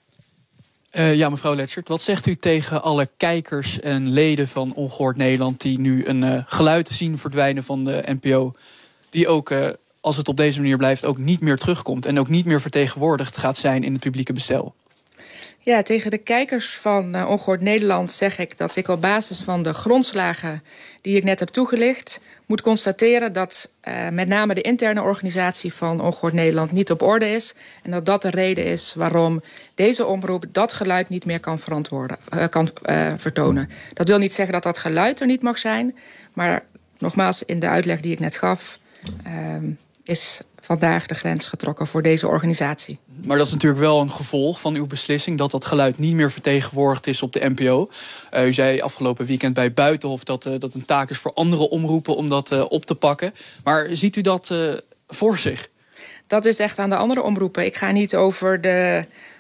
Uh, ja, mevrouw Letschert, wat zegt u tegen alle kijkers en leden van Ongehoord Nederland die nu een uh, geluid zien verdwijnen van de N P O, die ook, uh, als het op deze manier blijft, ook niet meer terugkomt en ook niet meer vertegenwoordigd gaat zijn in het publieke bestel? Ja, tegen de kijkers van uh, Ongehoord Nederland zeg ik dat ik op basis van de grondslagen die ik net heb toegelicht moet constateren dat uh, met name de interne organisatie van Ongehoord Nederland niet op orde is. En dat dat de reden is waarom deze omroep dat geluid niet meer kan, verantwoorden, uh, kan uh, vertonen. Dat wil niet zeggen dat dat geluid er niet mag zijn. Maar nogmaals, in de uitleg die ik net gaf, uh, is vandaag de grens getrokken voor deze organisatie. Maar dat is natuurlijk wel een gevolg van uw beslissing dat dat geluid niet meer vertegenwoordigd is op de N P O. Uh, u zei afgelopen weekend bij Buitenhof dat uh, dat een taak is voor andere omroepen om dat uh, op te pakken. Maar ziet u dat uh, voor zich? Dat is echt aan de andere omroepen. Ik ga niet over de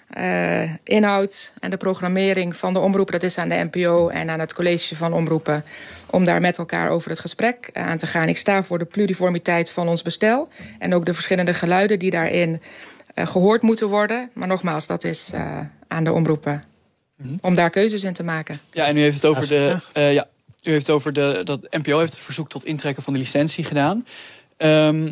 uh, inhoud en de programmering van de omroepen. Dat is aan de N P O en aan het college van omroepen om daar met elkaar over het gesprek aan te gaan. Ik sta voor de pluriformiteit van ons bestel en ook de verschillende geluiden die daarin uh, gehoord moeten worden. Maar nogmaals, dat is uh, aan de omroepen mm-hmm. om daar keuzes in te maken. Ja, en u heeft het over de, uh, ja, u heeft het over de dat N P O heeft het verzoek tot intrekken van de licentie gedaan. Um,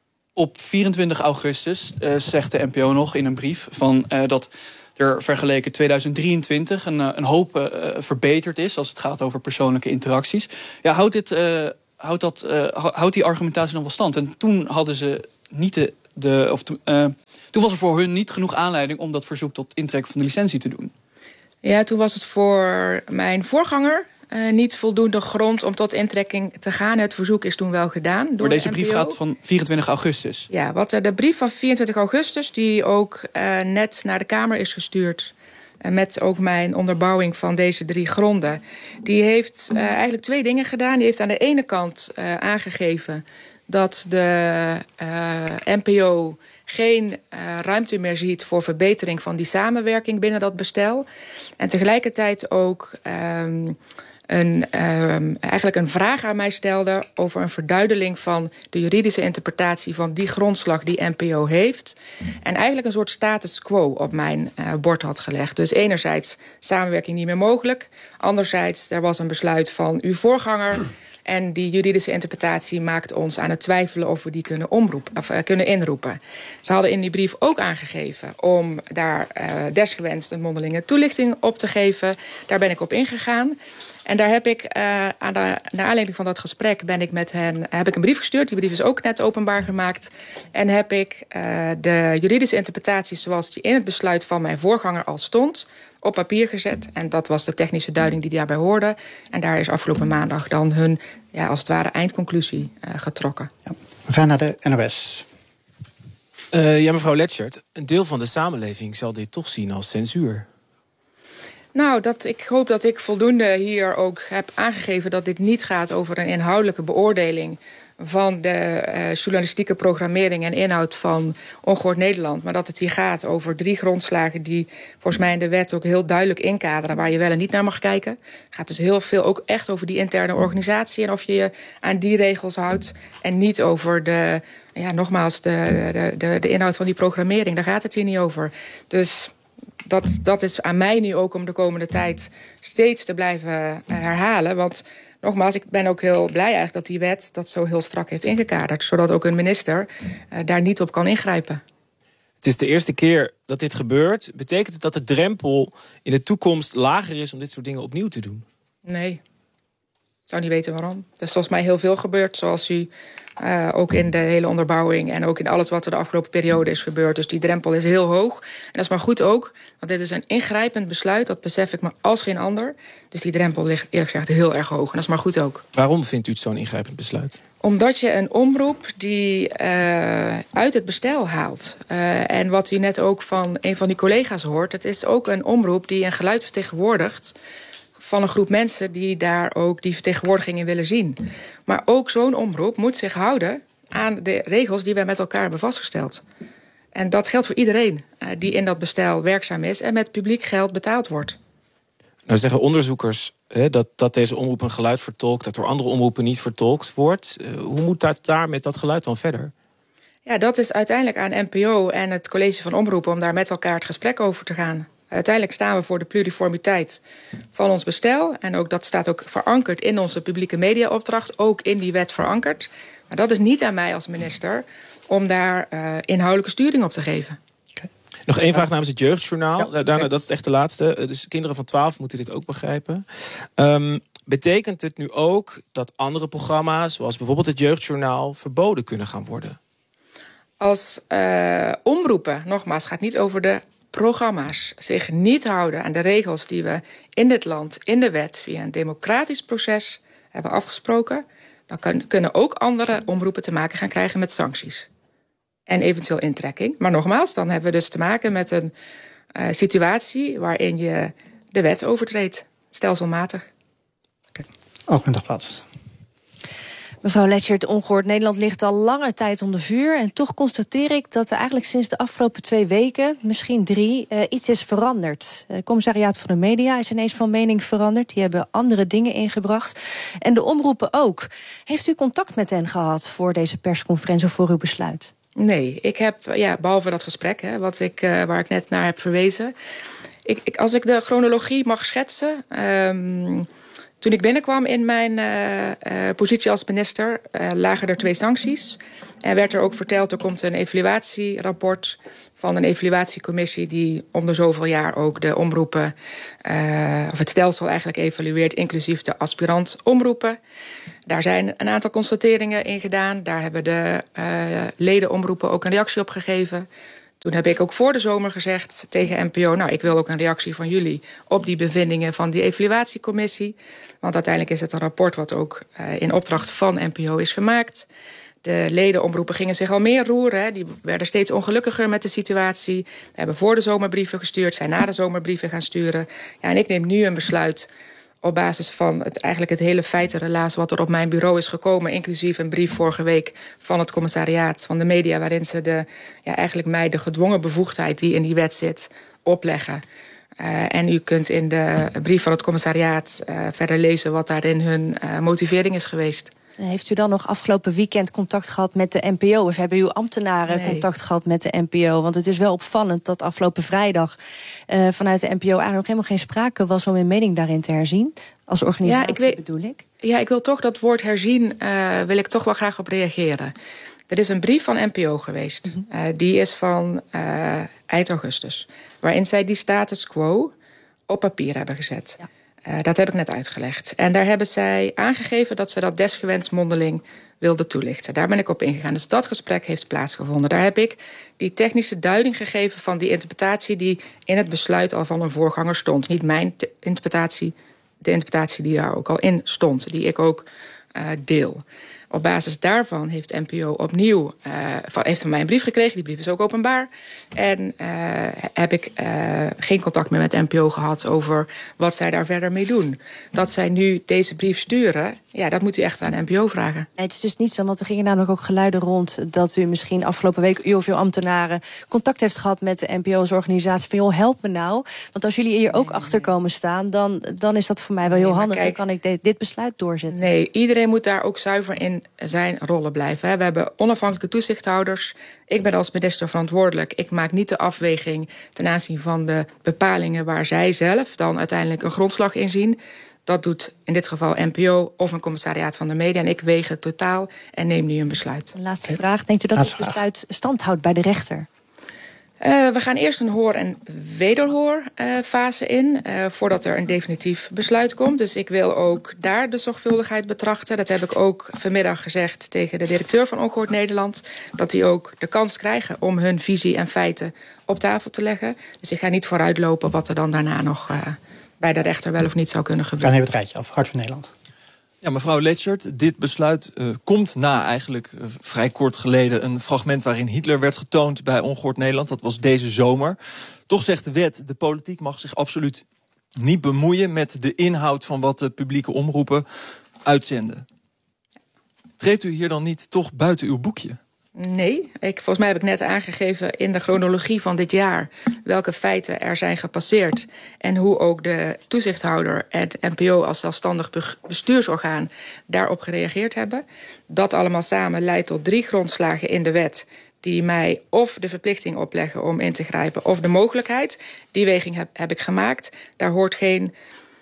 Op vierentwintig augustus uh, zegt de N P O nog in een brief van, uh, dat er vergeleken tweeduizend drieëntwintig een, uh, een hoop uh, verbeterd is als het gaat over persoonlijke interacties. Ja, houdt, dit, uh, houdt, dat, uh, houdt die argumentatie nog wel stand? En toen hadden ze niet de. de of to, uh, toen was er voor hun niet genoeg aanleiding om dat verzoek tot intrekken van de licentie te doen. Ja, toen was het voor mijn voorganger Uh, niet voldoende grond om tot intrekking te gaan. Het verzoek is toen wel gedaan door maar deze de brief gaat van vierentwintig augustus. Ja, wat de brief van vierentwintig augustus... die ook uh, net naar de Kamer is gestuurd, uh, met ook mijn onderbouwing van deze drie gronden, die heeft uh, eigenlijk twee dingen gedaan. Die heeft aan de ene kant uh, aangegeven dat de uh, N P O geen uh, ruimte meer ziet voor verbetering van die samenwerking binnen dat bestel. En tegelijkertijd ook Um, Een, um, eigenlijk een vraag aan mij stelde over een verduidelijking van de juridische interpretatie van die grondslag die N P O heeft. En eigenlijk een soort status quo op mijn uh, bord had gelegd. Dus enerzijds samenwerking niet meer mogelijk. Anderzijds, er was een besluit van uw voorganger. En die juridische interpretatie maakt ons aan het twijfelen of we die kunnen, omroepen, of, uh, kunnen inroepen. Ze hadden in die brief ook aangegeven om daar uh, desgewenst een mondelinge toelichting op te geven. Daar ben ik op ingegaan. En daar heb ik, uh, aan de, naar aanleiding van dat gesprek, ben ik met hen, heb ik een brief gestuurd. Die brief is ook net openbaar gemaakt. En heb ik uh, de juridische interpretatie zoals die in het besluit van mijn voorganger al stond, op papier gezet. En dat was de technische duiding die daarbij hoorde. En daar is afgelopen maandag dan hun, ja, als het ware, eindconclusie uh, getrokken. Ja. We gaan naar de N O S. Uh, ja, mevrouw Letschert, een deel van de samenleving zal dit toch zien als censuur. Nou, dat, ik hoop dat ik voldoende hier ook heb aangegeven dat dit niet gaat over een inhoudelijke beoordeling van de uh, journalistieke programmering en inhoud van Ongehoord Nederland. Maar dat het hier gaat over drie grondslagen die volgens mij in de wet ook heel duidelijk inkaderen waar je wel en niet naar mag kijken. Het gaat dus heel veel ook echt over die interne organisatie en of je je aan die regels houdt. En niet over de, ja, nogmaals, de, de, de, de inhoud van die programmering. Daar gaat het hier niet over. Dus dat, dat is aan mij nu ook om de komende tijd steeds te blijven herhalen. Want nogmaals, ik ben ook heel blij eigenlijk dat die wet dat zo heel strak heeft ingekaderd. Zodat ook een minister uh, daar niet op kan ingrijpen. Het is de eerste keer dat dit gebeurt. Betekent het dat de drempel in de toekomst lager is om dit soort dingen opnieuw te doen? Nee. Ik zou niet weten waarom. Er is volgens mij heel veel gebeurd, zoals u uh, ook in de hele onderbouwing en ook in alles wat er de afgelopen periode is gebeurd. Dus die drempel is heel hoog. En dat is maar goed ook, want dit is een ingrijpend besluit, dat besef ik maar als geen ander. Dus die drempel ligt eerlijk gezegd heel erg hoog. En dat is maar goed ook. Waarom vindt u het zo'n ingrijpend besluit? Omdat je een omroep die uh, uit het bestel haalt. Uh, en wat u net ook van een van die collega's hoort, het is ook een omroep die een geluid vertegenwoordigt van een groep mensen die daar ook die vertegenwoordiging in willen zien. Maar ook zo'n omroep moet zich houden aan de regels die wij met elkaar hebben vastgesteld. En dat geldt voor iedereen uh, die in dat bestel werkzaam is en met publiek geld betaald wordt. Nou zeggen onderzoekers hè, dat, dat deze omroep een geluid vertolkt, dat door andere omroepen niet vertolkt wordt. Uh, hoe moet dat daar met dat geluid dan verder? Ja, dat is uiteindelijk aan N P O en het college van omroepen om daar met elkaar het gesprek over te gaan. Uiteindelijk staan we voor de pluriformiteit van ons bestel. En ook dat staat ook verankerd in onze publieke mediaopdracht. Ook in die wet verankerd. Maar dat is niet aan mij als minister om daar uh, inhoudelijke sturing op te geven. Okay. Nog één vraag namens het Jeugdjournaal. Ja, Daarna, okay. Dat is echt de laatste. Dus kinderen van twaalf moeten dit ook begrijpen. Um, betekent het nu ook dat andere programma's, zoals bijvoorbeeld het Jeugdjournaal, verboden kunnen gaan worden? Als uh, omroepen, nogmaals, gaat niet over de programma's, zich niet houden aan de regels die we in dit land, in de wet, via een democratisch proces hebben afgesproken, dan kan, kunnen ook andere omroepen te maken gaan krijgen met sancties. En eventueel intrekking. Maar nogmaals, dan hebben we dus te maken met een uh, situatie waarin je de wet overtreedt, stelselmatig. Oké, Algemeen Dagblad. Mevrouw Letschert, Ongehoord Nederland ligt al lange tijd onder vuur. En toch constateer ik dat er eigenlijk sinds de afgelopen twee weken, misschien drie, uh, iets is veranderd. Het commissariaat van de media is ineens van mening veranderd. Die hebben andere dingen ingebracht. En de omroepen ook. Heeft u contact met hen gehad voor deze persconferentie of voor uw besluit? Nee, ik heb, ja, behalve dat gesprek, hè, wat ik, uh, waar ik net naar heb verwezen. Ik, ik, als ik de chronologie mag schetsen. Um, Toen ik binnenkwam in mijn uh, uh, positie als minister, uh, lagen er twee sancties. En werd er ook verteld, er komt een evaluatierapport van een evaluatiecommissie die om de zoveel jaar ook de omroepen, uh, of het stelsel eigenlijk evalueert, inclusief de aspirant omroepen. Daar zijn een aantal constateringen in gedaan. Daar hebben de uh, ledenomroepen ook een reactie op gegeven. Toen heb ik ook voor de zomer gezegd tegen N P O, nou, ik wil ook een reactie van jullie op die bevindingen van die evaluatiecommissie. Want uiteindelijk is het een rapport wat ook uh, in opdracht van N P O is gemaakt. De ledenomroepen gingen zich al meer roeren. Hè. Die werden steeds ongelukkiger met de situatie. We hebben voor de zomerbrieven gestuurd, zijn na de zomerbrieven gaan sturen. Ja, en ik neem nu een besluit op basis van het, eigenlijk het hele feitenrelaas wat er op mijn bureau is gekomen, inclusief een brief vorige week van het commissariaat van de media, waarin ze de, ja, eigenlijk mij de gedwongen bevoegdheid die in die wet zit, opleggen. Uh, en u kunt in de brief van het commissariaat uh, verder lezen wat daarin hun uh, motivering is geweest. Heeft u dan nog afgelopen weekend contact gehad met de N P O? Of hebben uw ambtenaren nee. contact gehad met de N P O? Want het is wel opvallend dat afgelopen vrijdag uh, vanuit de N P O eigenlijk nog helemaal geen sprake was om een mening daarin te herzien. Als organisatie, ja, ik weet, bedoel ik. Ja, ik wil toch dat woord herzien, uh, wil ik toch wel graag op reageren. Er is een brief van N P O geweest. Mm-hmm. Uh, die is van uh, eind augustus. Waarin zij die status quo op papier hebben gezet. Ja. Uh, dat heb ik net uitgelegd. En daar hebben zij aangegeven dat ze dat desgewenst mondeling wilden toelichten. Daar ben ik op ingegaan. Dus dat gesprek heeft plaatsgevonden. Daar heb ik die technische duiding gegeven van die interpretatie die in het besluit al van een voorganger stond. Niet mijn te- interpretatie, de interpretatie die daar ook al in stond, die ik ook uh, deel. Op basis daarvan heeft N P O opnieuw uh, van, heeft van mij een brief gekregen. Die brief is ook openbaar. En uh, heb ik uh, geen contact meer met N P O gehad over wat zij daar verder mee doen. Dat zij nu deze brief sturen, ja, dat moet u echt aan N P O vragen. Nee, het is dus niet zo, want er gingen namelijk ook geluiden rond dat u misschien afgelopen week, u of uw ambtenaren, contact heeft gehad met de N P O als organisatie van, joh, help me nou. Want als jullie hier ook nee, achter komen staan, dan, dan is dat voor mij wel heel nee, handig. Kijk, dan kan ik de, dit besluit doorzetten. Nee, iedereen moet daar ook zuiver in zijn rollen blijven. We hebben onafhankelijke toezichthouders. Ik ben als minister verantwoordelijk. Ik maak niet de afweging ten aanzien van de bepalingen waar zij zelf dan uiteindelijk een grondslag in zien. Dat doet in dit geval N P O of een commissariaat van de media. En ik weeg het totaal en neem nu een besluit. Laatste vraag. Denkt u dat dit besluit stand houdt bij de rechter? Uh, we gaan eerst een hoor- en wederhoorfase uh, in, uh, voordat er een definitief besluit komt. Dus ik wil ook daar de zorgvuldigheid betrachten. Dat heb ik ook vanmiddag gezegd tegen de directeur van Ongehoord Nederland. Dat die ook de kans krijgen om hun visie en feiten op tafel te leggen. Dus ik ga niet vooruitlopen wat er dan daarna nog uh, bij de rechter wel of niet zou kunnen gebeuren. We gaan even het rijtje af. Hart van Nederland. Ja, mevrouw Letschert, dit besluit uh, komt na eigenlijk uh, vrij kort geleden een fragment waarin Hitler werd getoond bij Ongehoord Nederland. Dat was deze zomer. Toch zegt de wet, de politiek mag zich absoluut niet bemoeien met de inhoud van wat de publieke omroepen uitzenden. Treedt u hier dan niet toch buiten uw boekje? Nee, ik, volgens mij heb ik net aangegeven in de chronologie van dit jaar welke feiten er zijn gepasseerd en hoe ook de toezichthouder en de N P O als zelfstandig bestuursorgaan daarop gereageerd hebben. Dat allemaal samen leidt tot drie grondslagen in de wet die mij of de verplichting opleggen om in te grijpen of de mogelijkheid. Die weging heb, heb ik gemaakt. Daar hoort geen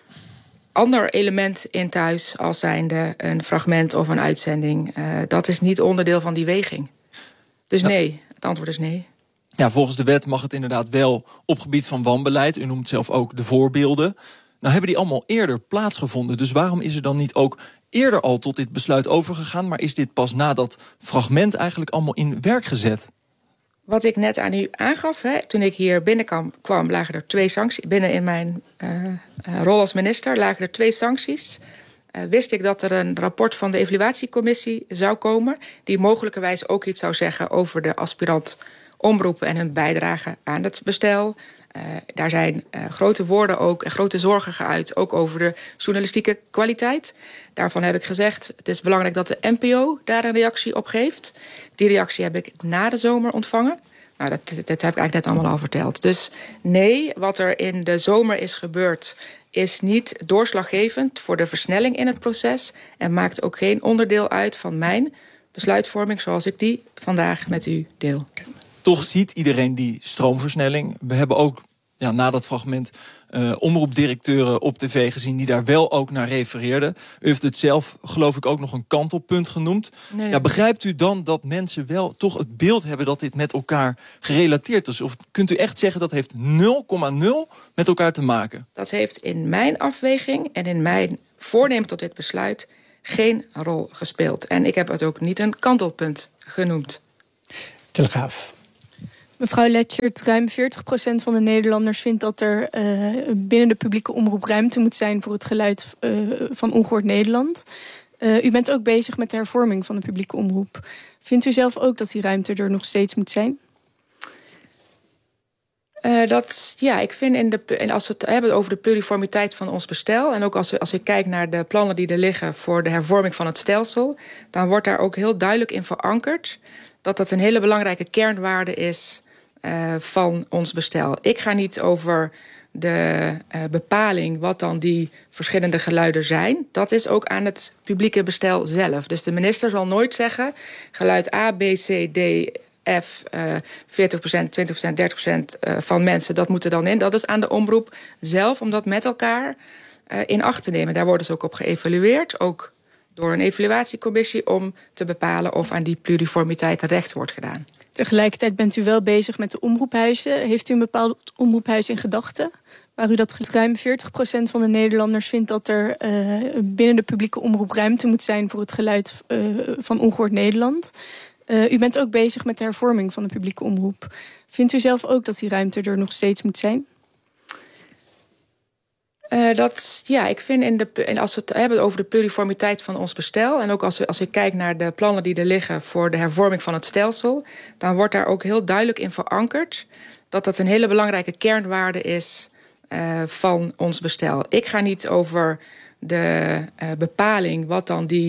ander element in thuis als zijnde een fragment of een uitzending. Uh, dat is niet onderdeel van die weging. Dus nee, het antwoord is nee. Ja, volgens de wet mag het inderdaad wel op gebied van wanbeleid. U noemt zelf ook de voorbeelden. Nou hebben die allemaal eerder plaatsgevonden. Dus waarom is er dan niet ook eerder al tot dit besluit overgegaan, maar is dit pas na dat fragment eigenlijk allemaal in werk gezet? Wat ik net aan u aangaf, hè, toen ik hier binnenkwam, kwam, lagen er twee sancties. Binnen in mijn uh, uh, rol als minister lagen er twee sancties. Uh, wist ik dat er een rapport van de evaluatiecommissie zou komen, die mogelijkerwijs ook iets zou zeggen over de aspirant omroepen en hun bijdrage aan het bestel. Uh, daar zijn uh, grote woorden ook en grote zorgen geuit, ook over de journalistieke kwaliteit. Daarvan heb ik gezegd, het is belangrijk dat de N P O daar een reactie op geeft. Die reactie heb ik na de zomer ontvangen. Nou, dat, dat heb ik eigenlijk net allemaal al verteld. Dus nee, wat er in de zomer is gebeurd is niet doorslaggevend voor de versnelling in het proces en maakt ook geen onderdeel uit van mijn besluitvorming zoals ik die vandaag met u deel. Toch ziet iedereen die stroomversnelling. We hebben ook ja, na dat fragment uh, omroepdirecteuren op tv gezien die daar wel ook naar refereerden. U heeft het zelf, geloof ik, ook nog een kantelpunt genoemd. Nee, nee. Ja, begrijpt u dan dat mensen wel toch het beeld hebben dat dit met elkaar gerelateerd is? Of kunt u echt zeggen dat heeft nul komma nul met elkaar te maken? Dat heeft in mijn afweging en in mijn voornemen tot dit besluit geen rol gespeeld. En ik heb het ook niet een kantelpunt genoemd. Telegraaf. Mevrouw Letschert, ruim veertig procent van de Nederlanders vindt dat er uh, binnen de publieke omroep ruimte moet zijn voor het geluid uh, van Ongehoord Nederland. Uh, u bent ook bezig met de hervorming van de publieke omroep. Vindt u zelf ook dat die ruimte er nog steeds moet zijn? Uh, dat, ja, ik vind in de, en als we het hebben over de pluriformiteit van ons bestel, en ook als, we, als ik kijk naar de plannen die er liggen voor de hervorming van het stelsel, dan wordt daar ook heel duidelijk in verankerd dat dat een hele belangrijke kernwaarde is uh, van ons bestel. Ik ga niet over de uh, bepaling wat dan die verschillende geluiden zijn. Dat is ook aan het publieke bestel zelf. Dus de minister zal nooit zeggen geluid A, B, C, D, F, uh, veertig procent, twintig procent, dertig procent uh, van mensen, dat moet er dan in. Dat is aan de omroep zelf om dat met elkaar uh, in acht te nemen. Daar worden ze ook op geëvalueerd, ook door een evaluatiecommissie, om te bepalen of aan die pluriformiteit recht wordt gedaan. Tegelijkertijd bent u wel bezig met de omroephuizen. Heeft u een bepaald omroephuis in gedachten waar u dat ruim veertig procent van de Nederlanders vindt dat er uh, binnen de publieke omroep ruimte moet zijn voor het geluid uh, van Ongehoord Nederland. Uh, u bent ook bezig met de hervorming van de publieke omroep. Vindt u zelf ook dat die ruimte er nog steeds moet zijn? Uh, dat, ja, ik vind in de, en als we het hebben over de pluriformiteit van ons bestel, en ook als, we, als ik kijk naar de plannen die er liggen voor de hervorming van het stelsel, dan wordt daar ook heel duidelijk in verankerd dat dat een hele belangrijke kernwaarde is uh, van ons bestel. Ik ga niet over de uh, bepaling wat dan die